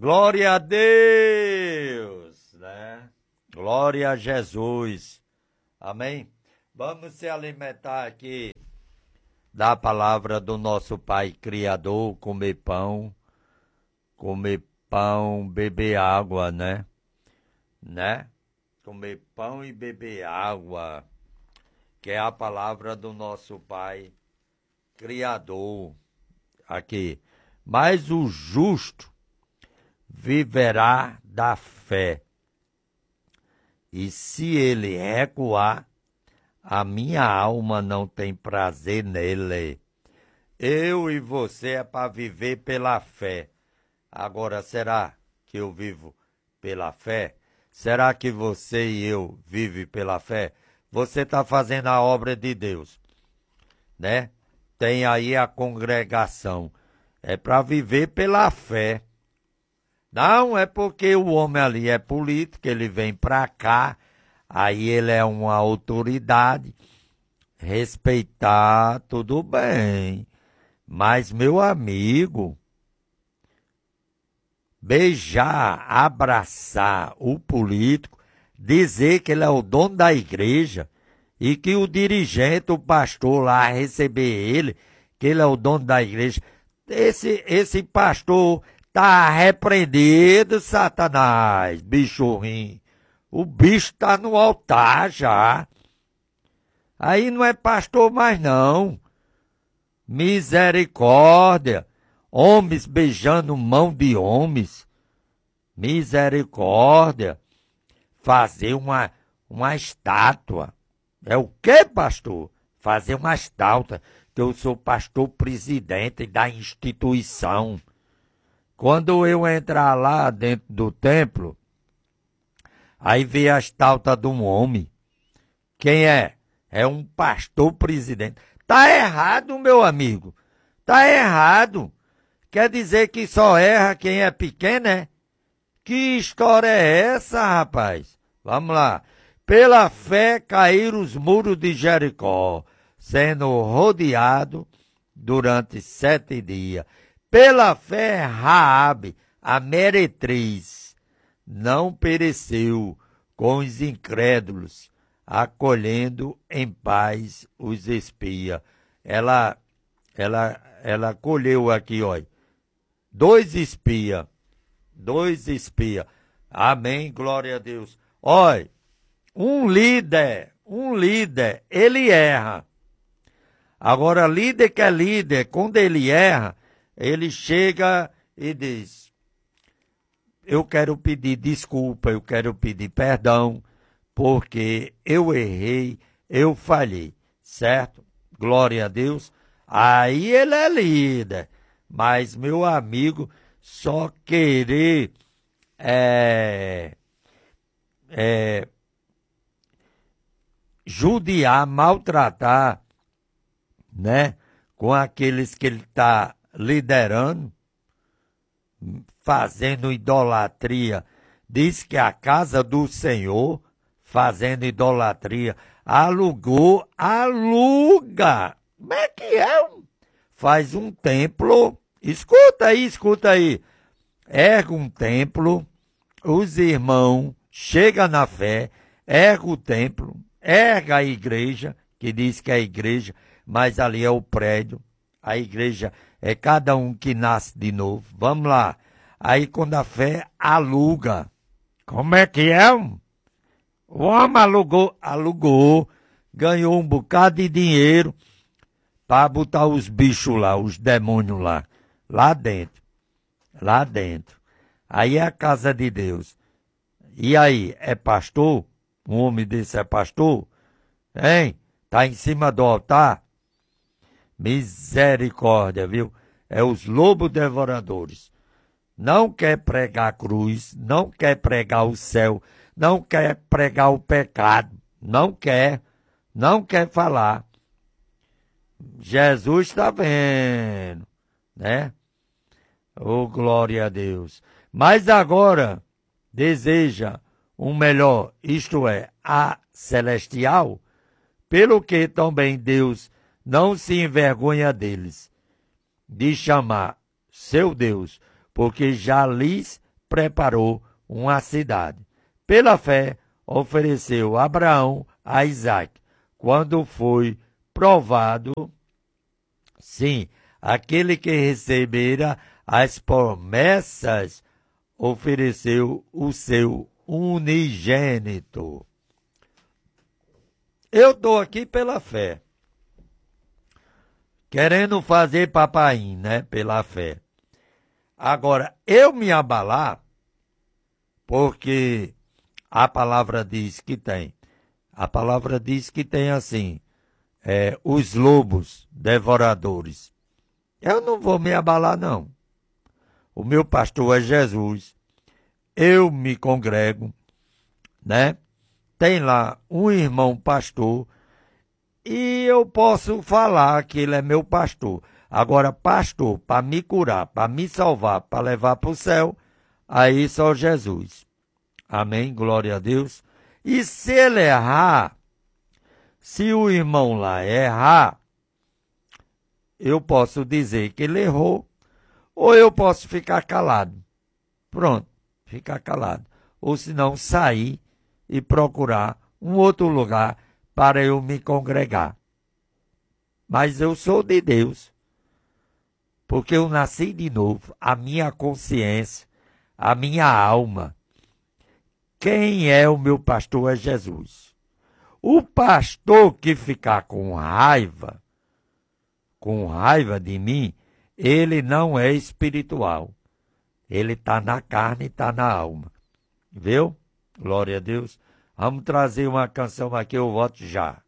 Glória a Deus, né? Glória a Jesus. Amém? Vamos se alimentar aqui da palavra do nosso Pai Criador, comer pão, beber água, né? Comer pão e beber água, que é a palavra do nosso Pai Criador. Aqui. Mas o justo viverá da fé. E se ele recuar, a minha alma não tem prazer nele. Eu e você é para viver pela fé. Agora, será que eu vivo pela fé? Será que você e eu vivem pela fé? Você está fazendo a obra de Deus, né? Tem aí a congregação. É para viver pela fé. Não é porque o homem ali é político, ele vem para cá, aí ele é uma autoridade. Respeitar, tudo bem. Mas, meu amigo, beijar, abraçar o político, dizer que ele é o dono da igreja e que o dirigente, o pastor lá, receber ele, que ele é o dono da igreja, esse pastor tá repreendido, Satanás, bicho ruim. O bicho tá no altar já. Aí não é pastor mais não. Misericórdia. Homens beijando mão de homens. Misericórdia. Fazer uma estátua. É o quê, pastor? Fazer uma estátua. Que eu sou pastor presidente da instituição. Quando eu entrar lá dentro do templo, aí vê a estátua de um homem. Quem é? É um pastor presidente. Tá errado, meu amigo. Tá errado. Quer dizer que só erra quem é pequeno, é? Que história é essa, rapaz? Vamos lá. Pela fé caíram os muros de Jericó, sendo rodeado durante 7 dias. Pela fé, Raabe, a meretriz, não pereceu com os incrédulos, acolhendo em paz os espias. Ela colheu aqui, olha, 2 espias. Amém, glória a Deus. Olha, um líder, ele erra. Agora, líder que é líder, quando ele erra, ele chega e diz, eu quero pedir desculpa, eu quero pedir perdão, porque eu errei, eu falhei, certo? Glória a Deus. Aí ele é líder, mas meu amigo, só querer judiar, maltratar, né? Com aqueles que ele está liderando, fazendo idolatria. Diz que a casa do Senhor, fazendo idolatria, aluga. Como é que é? Faz um templo, escuta aí. Erga um templo, os irmãos chegam na fé, erga o templo, erga a igreja, que diz que é a igreja, mas ali é o prédio. A igreja é cada um que nasce de novo. Vamos lá. Aí quando a fé aluga. Como é que é? O homem alugou, ganhou um bocado de dinheiro para botar os bichos lá, os demônios lá dentro. Aí é a casa de Deus. E aí, é pastor? Um homem desse é pastor? Hein? Tá em cima do altar? Misericórdia, viu? É os lobos devoradores. Não quer pregar a cruz, não quer pregar o céu, não quer pregar o pecado, não quer falar. Jesus está vendo, né? Oh, glória a Deus. Mas agora deseja um melhor, isto é, a celestial, pelo que também Deus não se envergonha deles, de chamar seu Deus, porque já lhes preparou uma cidade. Pela fé, ofereceu Abraão a Isaque. Quando foi provado, sim, aquele que recebera as promessas, ofereceu o seu unigênito. Eu estou aqui pela fé, querendo fazer papaim, né? Pela fé. Agora, eu me abalar, porque a palavra diz que tem. A palavra diz que tem assim, os lobos devoradores. Eu não vou me abalar, não. O meu pastor é Jesus. Eu me congrego, né? Tem lá um irmão pastor e eu posso falar que ele é meu pastor. Agora, pastor, para me curar, para me salvar, para levar para o céu, aí só Jesus. Amém? Glória a Deus. E se ele errar, se o irmão lá errar, eu posso dizer que ele errou, ou eu posso ficar calado. Pronto, ficar calado. Ou se não, sair e procurar um outro lugar para eu me congregar. Mas eu sou de Deus, porque eu nasci de novo, a minha consciência, a minha alma. Quem é o meu pastor é Jesus. O pastor que ficar com raiva de mim, ele não é espiritual. Ele está na carne e está na alma. Viu? Glória a Deus. Vamos trazer uma canção aqui, eu volto já.